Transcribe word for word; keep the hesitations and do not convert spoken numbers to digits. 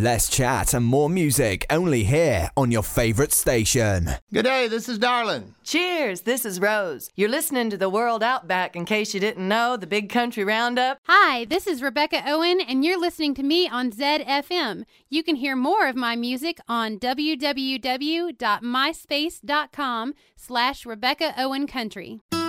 Less chat and more music only here on your favorite station. Good day, this is Darlin. Cheers, this is Rose. You're listening to the World Outback, in case you didn't know, the Big Country Roundup. Hi, this is Rebecca Owen, and you're listening to me on Zed F M. You can hear more of my music on www.myspace.com slash Rebecca Owen Country.